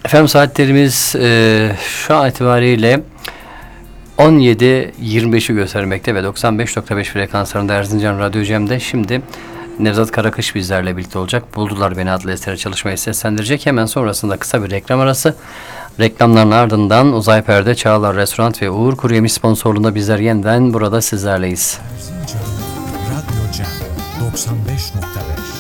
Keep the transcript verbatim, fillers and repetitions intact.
Efendim saatlerimiz e, şu an itibariyle on yedi yirmi beşi göstermekte ve doksan beş nokta beş frekanslarında Erzincan Radyo Cem'de şimdi Nevzat Karakış bizlerle birlikte olacak. Buldular Beni adlı eseri çalışmayı seslendirecek. Hemen sonrasında kısa bir reklam arası. Reklamların ardından Uzay Perde, Çağlar Restoran ve Uğur Kuruyemiş sponsorluğunda bizler yeniden burada sizlerleyiz. Erzincan Radyo Cem doksan beş nokta beş